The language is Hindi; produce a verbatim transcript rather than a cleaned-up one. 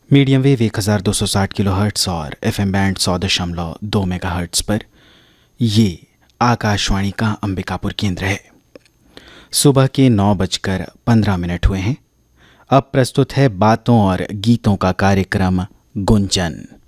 मीडियम वेव एक हज़ार दो सौ साठ किलो हर्ट्स और एफ एम बैंड सौ दशमलव दो मेगा हर्ट्स पर ये आकाशवाणी का अंबिकापुर केंद्र है। सुबह के नौ बजकर पंद्रह मिनट हुए हैं। अब प्रस्तुत है बातों और गीतों का कार्यक्रम गुंजन।